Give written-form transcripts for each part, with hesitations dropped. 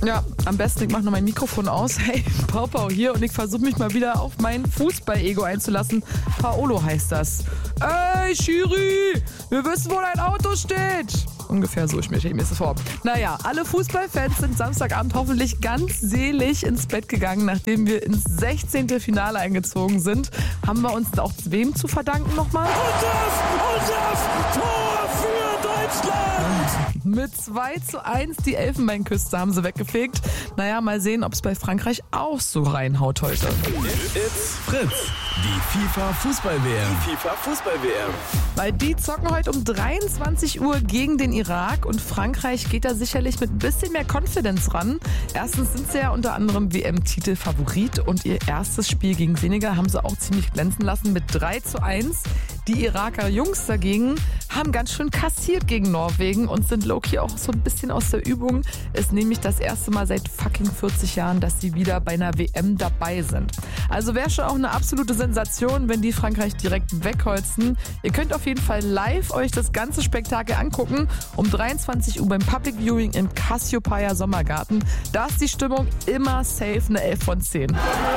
Ja, am besten, ich mache noch mein Mikrofon aus. Hey, Pau hier und ich versuche mich mal wieder auf mein Fußball-Ego einzulassen. Paolo heißt das. Ey, Schiri, wir wissen, wo dein Auto steht. Ungefähr so stelle ich mir das vor. Naja, alle Fußballfans sind Samstagabend hoffentlich ganz selig ins Bett gegangen, nachdem wir ins 16. Finale eingezogen sind. Haben wir uns auch wem zu verdanken nochmal? Und das Tor für Deutschland! Mit 2:1 die Elfenbeinküste haben sie weggefegt. Naja, mal sehen, ob es bei Frankreich auch so reinhaut heute. It's Fritz, die FIFA-Fußball-WM. Weil die zocken heute um 23 Uhr gegen den Irak und Frankreich geht da sicherlich mit ein bisschen mehr Confidence ran. Erstens sind sie ja unter anderem WM-Titel-Favorit und ihr erstes Spiel gegen Senegal haben sie auch ziemlich glänzen lassen mit 3:1. Die Iraker Jungs dagegen haben ganz schön kassiert gegen Norwegen und sind low-key auch so ein bisschen aus der Übung. Ist nämlich das erste Mal seit fucking 40 Jahren, dass sie wieder bei einer WM dabei sind. Also wäre schon auch eine absolute Sensation, wenn die Frankreich direkt wegholzen. Ihr könnt auf jeden Fall live euch das ganze Spektakel angucken. Um 23 Uhr beim Public Viewing im Cassiopeia Sommergarten. Da ist die Stimmung immer safe eine 11 von 10.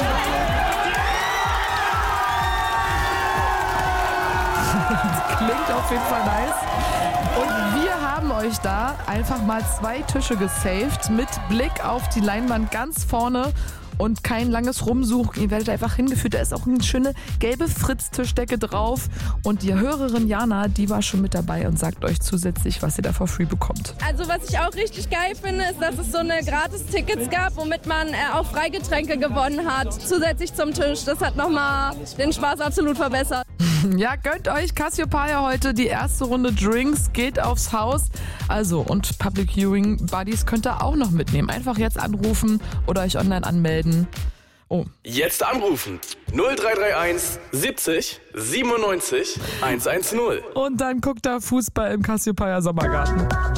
Klingt auf jeden Fall nice. Und wir haben euch da einfach mal 2 Tische gesaved mit Blick auf die Leinwand ganz vorne und kein langes Rumsuchen. Ihr werdet einfach hingeführt. Da ist auch eine schöne gelbe Fritz-Tischdecke drauf. Und die Hörerin Jana, die war schon mit dabei und sagt euch zusätzlich, was ihr da for free bekommt. Also was ich auch richtig geil finde, ist, dass es so eine Gratis-Tickets gab, womit man auch Freigetränke gewonnen hat. Zusätzlich zum Tisch. Das hat nochmal den Spaß absolut verbessert. Ja, gönnt euch Cassiopeia heute. Die erste Runde Drinks geht aufs Haus. Also, und Public Viewing Buddies könnt ihr auch noch mitnehmen. Einfach jetzt anrufen oder euch online anmelden. Oh. Jetzt anrufen. 0331 70 97 110. Und dann guckt da Fußball im Cassiopeia Sommergarten.